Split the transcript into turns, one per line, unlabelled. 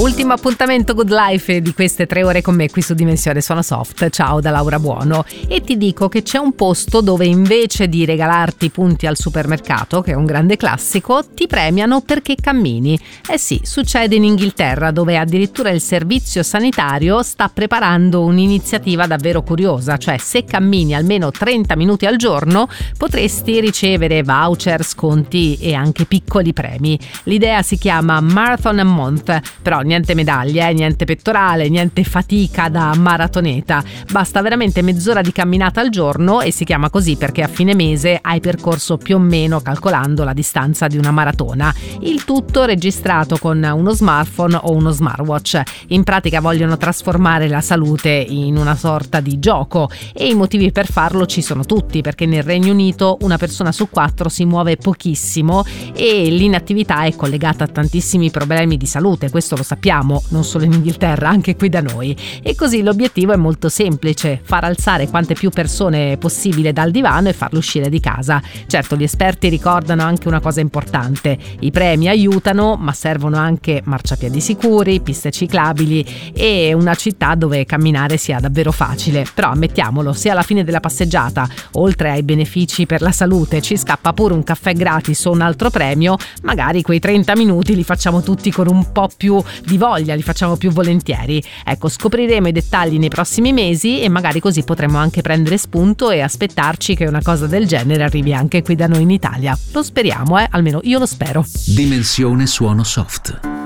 Ultimo appuntamento Good Life di queste 3 ore con me qui su Dimensione Suono Soft. Ciao da Laura Buono, e ti dico che c'è un posto dove invece di regalarti punti al supermercato, che è un grande classico, ti premiano perché cammini. Eh sì, succede in Inghilterra, dove addirittura il servizio sanitario sta preparando un'iniziativa davvero curiosa, cioè se cammini almeno 30 minuti al giorno potresti ricevere voucher, sconti e anche piccoli premi. L'idea si chiama Marathon a Month, però niente medaglie, niente pettorale, niente fatica da maratoneta, basta veramente mezz'ora di camminata al giorno, e si chiama così perché a fine mese hai percorso più o meno, calcolando la distanza di una maratona. Il tutto registrato con uno smartphone o uno smartwatch. In pratica vogliono trasformare la salute in una sorta di gioco, e i motivi per farlo ci sono tutti, perché nel Regno Unito una persona su 4 si muove pochissimo e l'inattività è collegata a tantissimi problemi di salute, questo lo sappiamo, non solo in Inghilterra, anche qui da noi. E così l'obiettivo è molto semplice: far alzare quante più persone possibile dal divano e farle uscire di casa. Certo, gli esperti ricordano anche una cosa importante: i premi aiutano, ma servono anche marciapiedi sicuri, piste ciclabili e una città dove camminare sia davvero facile. Però ammettiamolo, se alla fine della passeggiata, oltre ai benefici per la salute, ci scappa pure un caffè gratis o un altro premio, magari quei 30 minuti li facciamo tutti con un po' più di voglia, li facciamo più volentieri. Ecco, scopriremo i dettagli nei prossimi mesi, e magari così potremo anche prendere spunto e aspettarci che una cosa del genere arrivi anche qui da noi in Italia. Lo speriamo, almeno io lo spero.
Dimensione Suono Soft.